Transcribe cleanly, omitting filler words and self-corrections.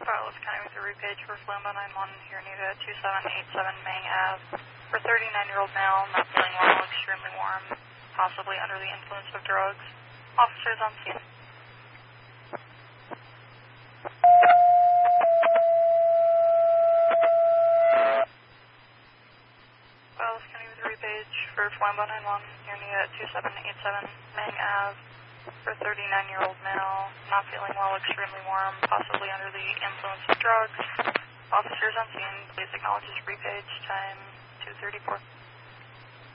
Charlotte County with a repage for Flambo 91 here near 2787 Mang Ave. For 39-year-old male, not feeling well, extremely warm, possibly under the influence of drugs. Officers on scene. Charlotte County with a repage for Flambo 91 here near 2787 Mang Ave. For 39-year-old male, not feeling well, extremely warm, possibly under the influence of drugs. Officers on scene, please acknowledge his repage, time 2:34.